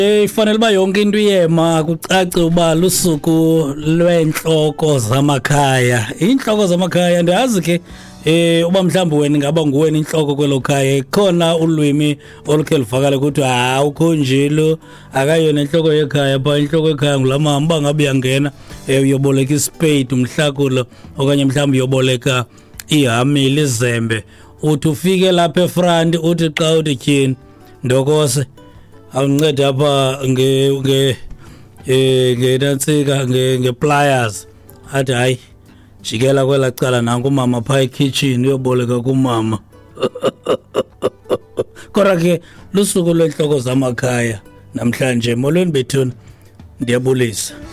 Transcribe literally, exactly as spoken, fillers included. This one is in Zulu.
Ifanele ba yonke into iyema kucace uba lusuku lwenhloko zamakhaya. Inhloko zamakhaya ndiyazi ke eh uba mhlawumbe wena ngaba nguwena inhloko kwelo khaya khona ulwimi olukhe luvakala ukuthi ha ukho njilo akayona inhloko yekhaya pha inhloko yekhaya ngulamama ba ngabe yangena uyoboleka ispade umhlakulo okanye mhlawumbe uyoboleka ihamile izembe uthi ufike lapha efront uthi xa uthi tyhini ndokose awuncede apha nge nge eh ngenansika nge ngepliers athi hayi jikela kwela cala nanku umama pha ekitchen uyoboleka kumama. Kodwa ke lusuku lwenhloko zamakhaya namhlanje molweni bethuna ndiyabulisa.